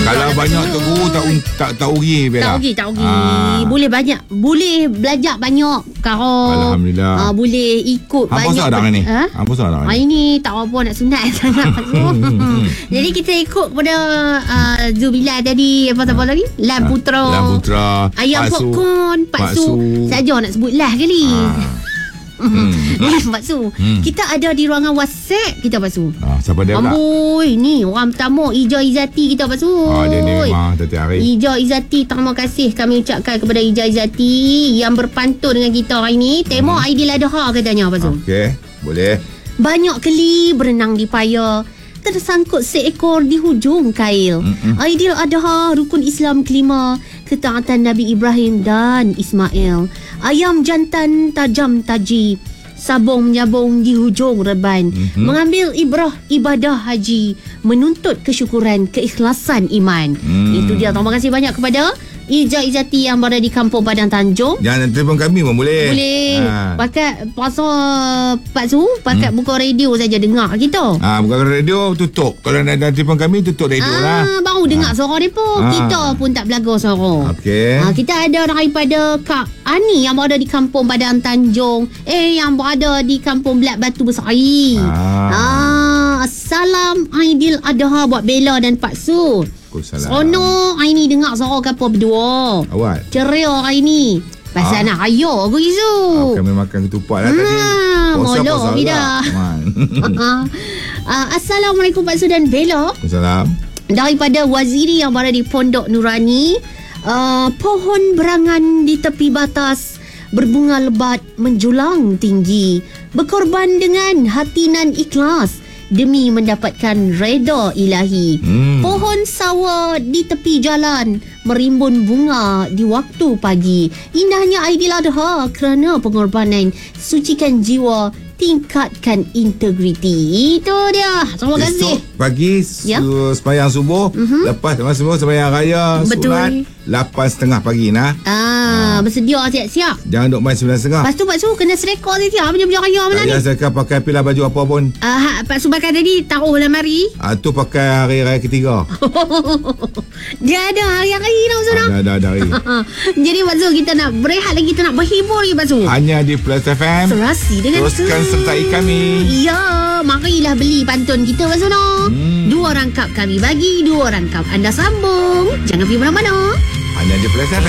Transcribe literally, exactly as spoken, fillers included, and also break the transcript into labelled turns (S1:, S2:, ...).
S1: Kalau banyak tu guru tak tak tak ugi Bella.
S2: Tak ugi, tak ugi. Ah. Boleh banyak, boleh belajar banyak. Kalau
S1: Alhamdulillah.
S2: Uh, boleh ikut
S1: Hampa
S2: banyak.
S1: Hampa dah ni.
S2: Ha?
S1: Hampa dah
S2: ni. Ini tak apa nak sunat sangat. Jadi kita ikut pada uh, Zubillah tadi, apa-apa lagi? Lam Putra.
S1: Lam Putra.
S2: Ayam
S1: Pak Su.
S2: popcorn, Pak Su. Saja nak sebut lah kali. Hmm. Pak Su, hmm. kita ada di ruangan WhatsApp kita, Pak Su.
S1: Ah, siapa dia pula?
S2: Amboi, ni orang pertama Ija Izzati kita, Pak Su.
S1: Oh, dia ni memang setiap hari.
S2: Ija Izzati, terima kasih kami ucapkan kepada Ija Izzati yang berpantun dengan kita hari ni. Tema hmm. Aidiladha katanya, Pak Su.
S1: Okey, boleh.
S2: Banyak kali berenang di paya, tersangkut seekor di hujung kail. Mm-mm. Aidiladha, rukun Islam kelima, ketaatan Nabi Ibrahim dan Ismail. Ayam jantan tajam taji, sabung menyabung di hujung reban. Mm-hmm. Mengambil ibrah ibadah haji, menuntut kesyukuran, keikhlasan iman. Mm. Itu dia. Terima kasih banyak kepada Ija Izzati yang berada di Kampung Padang Tanjung.
S1: Jangan telefon kami pun boleh.
S2: Boleh. Ha. Pakai pasal Pak Su, pakai hmm. buka radio saja dengar kita.
S1: Ah, ha, buka radio tutup. Kalau nak ada telefon kami tutup radio
S2: ha,
S1: lah.
S2: Baru dengar ha. suara depa. Ha. Kita pun tak belaga suara.
S1: Okey.
S2: Ha, kita ada daripada Kak Ani yang berada di Kampung Padang Tanjung. Eh yang berada di Kampung Belat Batu Besari. Ha. Ha. Salam Aidiladha buat Bella dan Pak Su. Seronok hari ni dengar suara kapal berdua.
S1: Awal
S2: ceria hari ni. Pasal ah. nak raya aku isu.
S1: Ah, kami makan ketupat lah tadi.
S2: Molo kita. Assalamualaikum Pak Su dan Bella.
S1: Assalamualaikum.
S2: Daripada Waziri yang berada di Pondok Nurani. Uh, pohon berangan di tepi batas berbunga lebat menjulang tinggi. Berkorban dengan hati nan ikhlas demi mendapatkan reda ilahi. Hmm. Pohon sawa di tepi jalan merimbun bunga di waktu pagi. Indahnya Aidiladha kerana pengorbanan. Sucikan jiwa, tingkatkan integriti. Itu dia. Terima kasih.
S1: Esok pagi ya? su- sembahyang subuh. Uh-huh. Lepas semua sembahyang raya.
S2: Betul.
S1: Sunat lapan setengah pagi nah.
S2: Ah, ah. Bersedia siap-siap.
S1: Jangan duk main sembilan setengah.
S2: Lepas tu Pak Su kena sereka siap-siap. Punya-punya raya mana ni?
S1: Ya, sereka pakai pilah baju apa pun.
S2: Ah, Pak Su pakai tadi taruh dalam mari.
S1: Ah, tu pakai hari raya ketiga.
S2: Dia ada hari-hari nak Su dah.
S1: Ada ada hari.
S2: Jadi Pak Su kita nak berehat lagi, kita nak berhibur lagi Pak Su.
S1: Hanya di Plus F M.
S2: Serasi dengan
S1: teruskan sertai kami.
S2: Ya, marilah beli pantun kita Pak Su no. Hmm. Dua rangkap kami bagi, dua rangkap anda sambung. Jangan pergi mana-mana.
S1: Hanya di Plus F M.